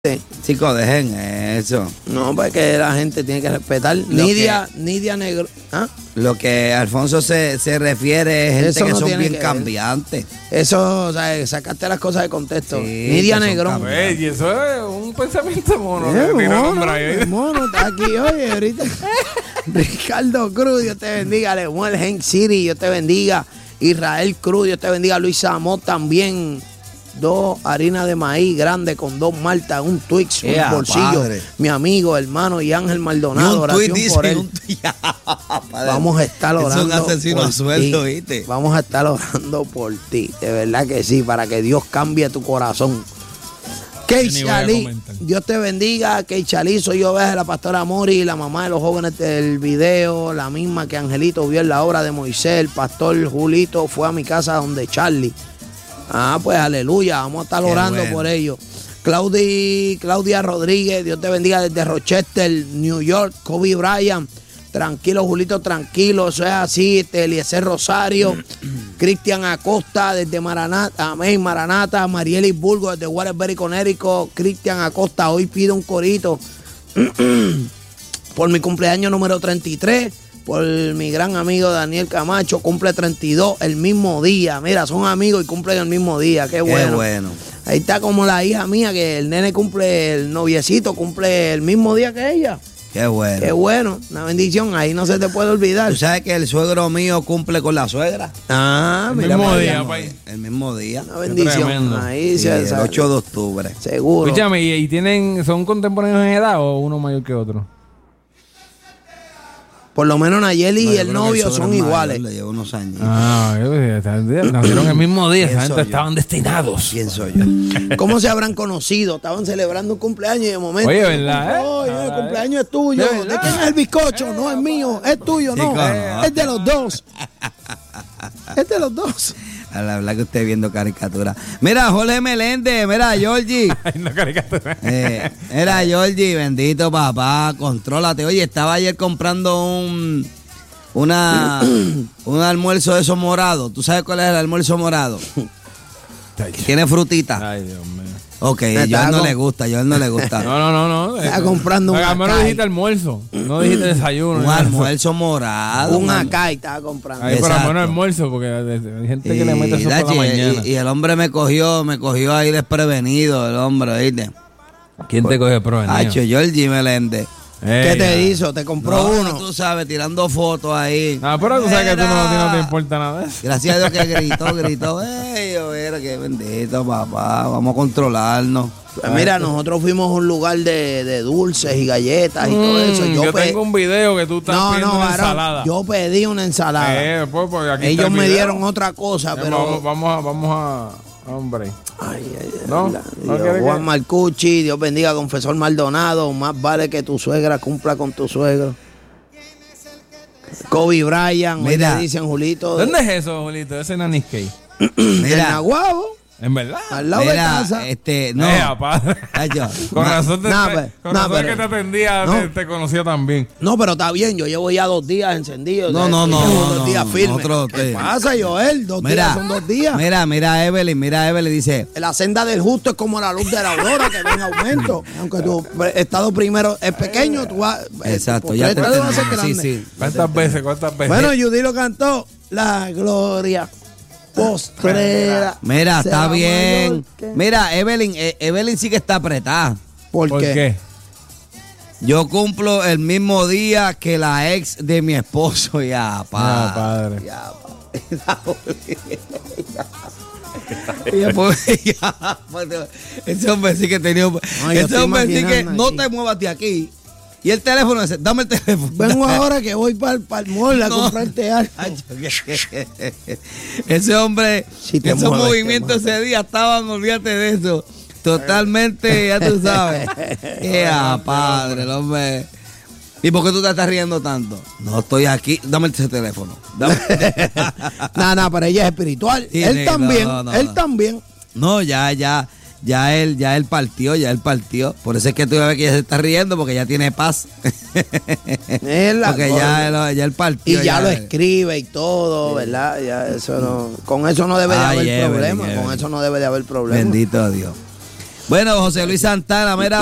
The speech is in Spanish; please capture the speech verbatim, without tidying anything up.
Chicos, dejen eso. No, pues que la gente tiene que respetar. Lo Nidia, que, Nidia Negro. ¿Ah? Lo que Alfonso se, se refiere es gente Eso que no son tiene bien que ver. cambiantes. Eso, o sea, sacaste las cosas de contexto. Sí, Nidia que son Negrón. cambiantes. Ey, y eso es un pensamiento mono. Eh, que tiraron mono, por ahí. mono, está aquí, oye, ahorita. Ricardo Cruz, Dios te bendiga. Lemuel Hen City, Dios te bendiga. Israel Cruz, Dios te bendiga. Luis Amot también. Dos harinas de maíz grandes con dos maltas, un Twix, un Ea, bolsillo. padre. Mi amigo, hermano y Ángel Maldonado, Y un oración tuit por dice, él. un tuit, ya, padre. Vamos a estar orando. Es un asesino por a sueldo, ti. ¿viste? Vamos a estar orando por ti. De verdad que sí, para que Dios cambie tu corazón. Key Yo ni voy a Chalí, comentar. Dios te bendiga. Key Chalí, soy yo, de la pastora Mori, la mamá de los jóvenes del video, la misma que Angelito vio en la obra de Moisés. El pastor Julito fue a mi casa donde Charlie. Ah, pues aleluya, vamos a estar Qué orando bueno. por ellos. Claudi, Claudia Rodríguez, Dios te bendiga desde Rochester, New York. Kobe Bryant, tranquilo, Julito, tranquilo, eso es así. Este, Eliezer Rosario, Cristian Acosta desde Maranata, amén, Maranata. Marielis Burgos desde Waterbury, Connecticut. Cristian Acosta, hoy pido un corito por mi cumpleaños número treinta y tres. Por mi gran amigo Daniel Camacho, cumple treinta y dos el mismo día. Mira, son amigos y cumplen el mismo día. Qué bueno. Qué bueno. Ahí está como la hija mía, que el nene cumple, el noviecito cumple el mismo día que ella. Qué bueno. Qué bueno, una bendición, ahí no se te puede olvidar. ¿Tú sabes que el suegro mío cumple con la suegra? Ah, El mira, mismo para día, allá. país. El mismo día. Una bendición. tremendo. Ahí Sí, se el sabe. ocho de octubre. Seguro. Escúchame, ¿y, y tienen, son contemporáneos en edad o uno mayor que otro? Por lo menos Nayeli No, y yo el creo que novio suegro son es mayor, iguales. Le llevo unos años. Ah, yo decía, estaban- nacieron el mismo día, esa Pienso gente yo. estaban destinados. Pienso yo. ¿Cómo se habrán conocido? Estaban celebrando un cumpleaños y de momento. Oye, ¿verdad, eh? Oye, el Ah, cumpleaños es tuyo. ¿de ¿De, verdad? quién es el bizcocho? No es mío, es tuyo, no. Chico, no. Es de los dos. Es de los dos. A la verdad que usted viendo caricatura. Mira, Jorge Meléndez, mira, Georgie. Ay, no, caricatura. Eh, mira, Georgie, bendito papá, contrólate. Oye, estaba ayer comprando un una un almuerzo de esos morados. ¿Tú sabes cuál es el almuerzo morado? Tiene frutita. Ay, Dios mío. Ok, a Me Joel está no con- le gusta, a Joel no le gusta. No, no, no, no. Está comprando un Al menos Acai. dijiste almuerzo, no dijiste desayuno. Un ni nada. almuerzo morado. Un man. acá y estaba comprando. Ahí por lo Exacto. menos almuerzo, porque hay gente que le mete Y, eso por la Dachi, mañana. y- y el hombre me cogió, me cogió ahí desprevenido, el hombre, ¿viste? ¿Quién te coge provenido? Hacho, Georgie Meléndez. ¿Qué te hizo? ¿Te compró No, uno? tú sabes, tirando fotos ahí. Ah, pero tú sabes que tú no, a ti no te Mira. importa nada de eso. Gracias a Dios que gritó, gritó. ¡Ey, yo, mira, qué bendito, papá! Vamos a controlarnos. Pues mira, nosotros fuimos a un lugar de, de dulces y galletas y todo eso. Mm, Yo, yo pe- tengo un video que tú estás No, pidiendo no, una varón, ensalada. yo pedí una ensalada. Eh, pues, pues, aquí está Ellos el me video. dieron otra cosa, Eh, pero... Vamos, vamos a... Vamos a hombre. Ay, ay, ay, ¿No? la- ¿No Dios, quiere Juan que- Marcucci, Dios bendiga a Confesor Maldonado. Más vale que tu suegra cumpla con tu suegro. Kobe Bryant, hoy Mira. le dicen Julito. ¿Dónde es eso, Julito? Ese Nanis Cay. En Mira, Naguabo, ¿En verdad? al lado de mira, casa. este, no. Eh, padre. Hacho, Con ma- razón, te, nah, te- pues, con nah, razón pero- que te atendía, no. te, te conocía también. No, pero está bien, yo llevo ya dos días encendido. No, o sea, no, no, llevo no, dos días no, firmes. nosotros, ¿Qué eh, pasa, Joel? Dos días Mira, son dos días. mira, mira, Evelyn, mira, Evelyn dice. La senda del justo es como la luz de la aurora que va en aumento. Aunque tu estado primero es pequeño, tú vas. Exacto, por ya te tres dedos vas a ser entendemos. Sí, grande. sí. ¿Cuántas veces? ¿Cuántas veces? Bueno, Judy lo cantó. La gloria postrera. Mira, será está bien. mayor que- Mira, Evelyn, eh, Evelyn sí que está apretada. ¿Por, ¿Por qué? qué? Yo cumplo el mismo día que la ex de mi esposo, ya, pa. Ah, padre. Ya, pa. Y después, ya, pues, ese hombre sí que tenía un- No, yo ese estoy hombre sí que imaginando no aquí. te muevas de aquí. Y el teléfono ese, dame el teléfono. Vengo ahora que voy para el mall a No. comprarte algo. Ese hombre, Si te esos mueves, te movimientos ese día estaban, olvídate de eso. Totalmente, ya tú sabes. Ya, padre, el hombre. ¿Y por qué tú te estás riendo tanto? No estoy aquí. Dame ese teléfono. Dame- Nada, nada, pero ella es espiritual. Sí, él sí, también, no, no, él no. también. No, ya, ya. Ya él, ya él partió, ya él partió. Por eso es que tú ves que ella se está riendo, porque ya tiene paz. Es la porque ya él, ya él partió. Y ya lo él- escribe y todo, ¿verdad? Ya eso no, con eso no debe de Ay, haber Evelyn, problema, Evelyn. con eso no debe de haber problema. Bendito Dios. Bueno, José Luis Santana, mira.